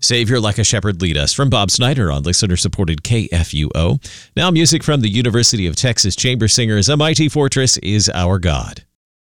Savior Like a Shepherd Lead Us from Bob Snyder on listener-supported KFUO. Now music from the University of Texas Chamber Singers, A Mighty Fortress is Our God.